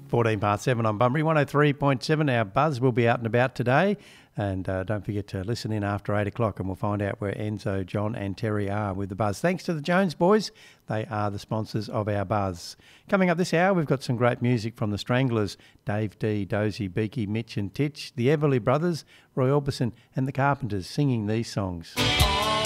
14 past 7 on Bunbury, 103.7. Our buzz will be out and about today. And don't forget to listen in after 8 o'clock and we'll find out where Enzo, John and Terry are with the buzz. Thanks to the Jones boys. They are the sponsors of our buzz. Coming up this hour, we've got some great music from the Stranglers, Dave D, Dozy, Beaky, Mitch and Titch, the Everly Brothers, Roy Orbison and the Carpenters singing these songs.